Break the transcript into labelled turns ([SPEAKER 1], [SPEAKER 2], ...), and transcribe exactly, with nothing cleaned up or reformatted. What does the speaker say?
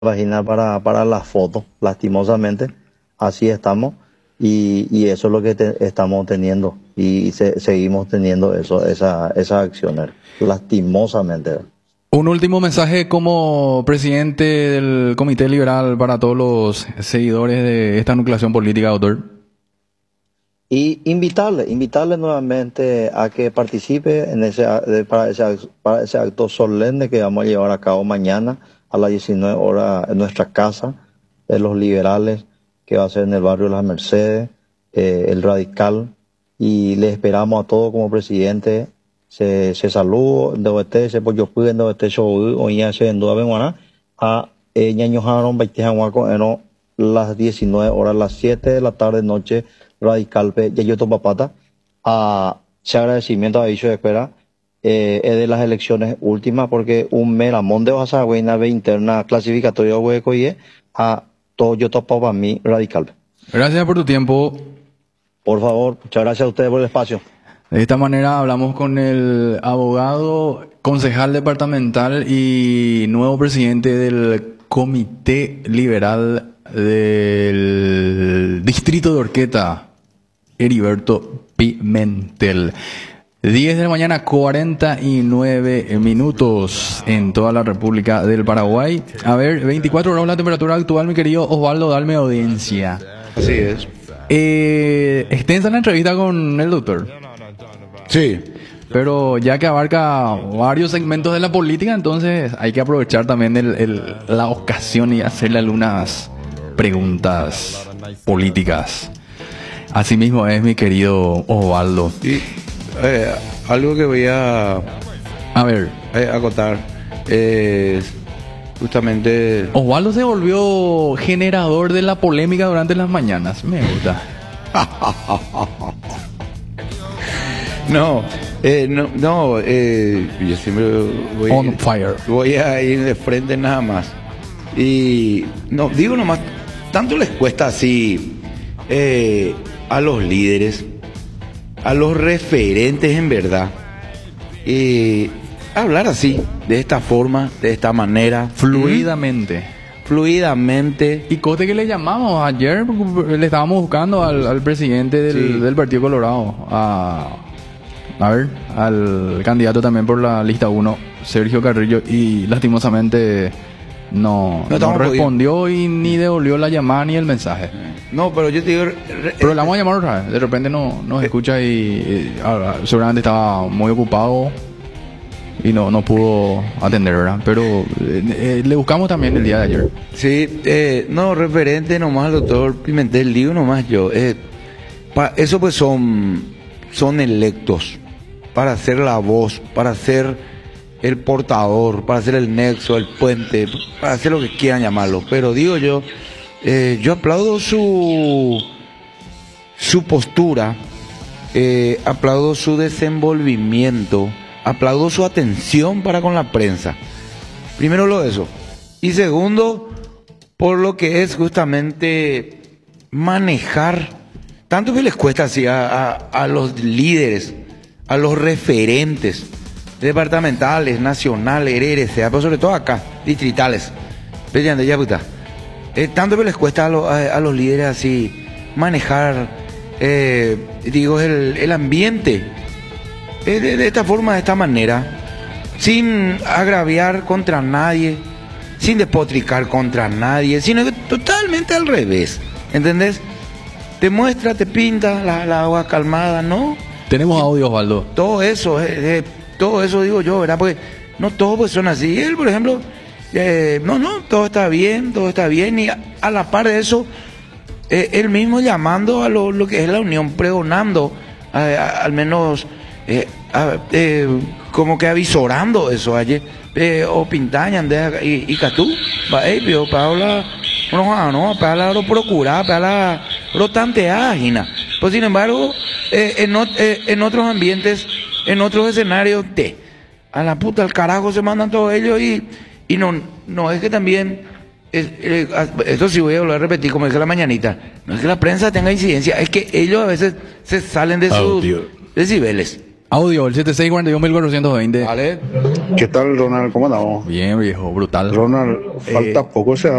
[SPEAKER 1] página para, para las fotos, lastimosamente, así estamos, y, y eso es lo que te- estamos teniendo, y se- seguimos teniendo eso, esa, esas acciones, lastimosamente.
[SPEAKER 2] Un último mensaje como presidente del Comité Liberal para todos los seguidores de esta nucleación política, doctor.
[SPEAKER 1] Y invitarle, invitarle nuevamente a que participe en ese, a- de- para ese, ac- para ese acto solemne que vamos a llevar a cabo mañana a las diecinueve horas en nuestra casa de los liberales, que va a ser en el barrio de Las Mercedes, eh, el Radical, y le esperamos a todos como presidente. Se, se saludo, de este, se pollo pude, de este show, o ya se en duda venguana, a eh, ñaño jaron, baite janguaco, eno, las diecinueve horas, las siete de la tarde, noche, Radical, pe, ya yo to papata, a, se agradecimiento a dicho de espera, eh, es de las elecciones últimas, porque un meramón de Oaxaca, ve interna, clasificatoria, hueco, y a todo yo topo para mí, Radical.
[SPEAKER 2] Gracias por tu tiempo.
[SPEAKER 1] Por favor, muchas gracias a ustedes por el espacio.
[SPEAKER 2] De esta manera hablamos con el abogado, concejal departamental y nuevo presidente del Comité Liberal del Distrito de Orqueta, Heriberto Pimentel. diez de la mañana, cuarenta y nueve minutos en toda la República del Paraguay. A ver, veinticuatro grados la temperatura actual, mi querido Osvaldo, dame audiencia.
[SPEAKER 3] Así es.
[SPEAKER 2] Eh, extensa la entrevista con el doctor.
[SPEAKER 3] Sí.
[SPEAKER 2] Pero ya que abarca varios segmentos de la política, entonces hay que aprovechar también el, el- la ocasión y hacerle algunas preguntas políticas. Asimismo es mi querido Osvaldo.
[SPEAKER 3] Y eh, algo que voy a
[SPEAKER 2] A ver,
[SPEAKER 3] eh, acotar es justamente...
[SPEAKER 2] Osvaldo se volvió generador de la polémica durante las mañanas. Me gusta.
[SPEAKER 3] No, eh, no, no eh, yo siempre voy,
[SPEAKER 2] On fire.
[SPEAKER 3] voy a ir de frente nada más. Y no, digo nomás, tanto les cuesta así eh, a los líderes, a los referentes en verdad, eh, hablar así, de esta forma, de esta manera,
[SPEAKER 2] Fluidamente.
[SPEAKER 3] fluidamente.
[SPEAKER 2] Y coste que le llamamos ayer, le estábamos buscando al, al presidente del,
[SPEAKER 3] Sí.
[SPEAKER 2] del Partido Colorado, a, a ver, al candidato también por la lista uno, Sergio Carrillo, y lastimosamente no,
[SPEAKER 3] No
[SPEAKER 2] no
[SPEAKER 3] estamos
[SPEAKER 2] respondió y ni devolvió la llamada ni el mensaje.
[SPEAKER 3] No, pero yo te digo... re-
[SPEAKER 2] Pero le vamos a llamar otra vez, de repente no nos escucha y, y, ahora, seguramente estaba muy ocupado y no, no pudo atender, ¿verdad? Pero eh, eh, le buscamos también el día de ayer.
[SPEAKER 3] Sí, eh, no, referente nomás al doctor Pimentel, digo nomás yo, eh, pa- eso pues son, son electos para ser la voz, para ser el portador, para ser el nexo, el puente, para hacer lo que quieran llamarlo, pero digo yo, eh, yo aplaudo su, su postura, eh, aplaudo su desenvolvimiento, aplaudo su atención para con la prensa. Primero lo de eso. Y segundo, por lo que es justamente manejar, tanto que les cuesta así a, a- a los líderes, a los referentes departamentales, nacionales, R C A, pero sobre todo acá, distritales. Vean, ya puta. Eh, tanto que les cuesta a, lo- a- a los líderes así manejar, eh, digo, el, el ambiente eh, de, de esta forma, de esta manera, sin agraviar contra nadie, sin despotricar contra nadie, sino que totalmente al revés, ¿entendés? Te muestra, te pinta la, la agua calmada, ¿no?
[SPEAKER 2] Tenemos audio, Osvaldo.
[SPEAKER 3] Todo eso, eh, eh, todo eso digo yo, ¿verdad? Porque no todos pues son así. Él, por ejemplo, eh, no, no, todo está bien, todo está bien, y a, a la par de eso, eh, él mismo llamando a lo, lo que es la unión, pregonando, eh, a- al menos, eh, a- eh, como que avisorando eso ayer, eh, o pintañan de y, y catú, va, eh, pero Paula, no, no, para lo procurar, para la rotante ágina. Pues sin embargo, eh, en, ot- eh, en otros ambientes, en otros escenarios, te, a la puta, al carajo se mandan todos ellos y, y no, no es que también, es- eh, esto sí voy a volver a repetir como dije la mañanita, no es que la prensa tenga incidencia, es que ellos a veces se salen de sus
[SPEAKER 2] Audio.
[SPEAKER 3] decibeles.
[SPEAKER 2] Audio, el setenta y seis cuarenta y uno mil cuatrocientos veinte.
[SPEAKER 3] Vale.
[SPEAKER 4] ¿Qué tal, Ronald? ¿Cómo andamos?
[SPEAKER 2] Bien, viejo, brutal.
[SPEAKER 4] Ronald, falta
[SPEAKER 2] Eh,
[SPEAKER 4] poco, se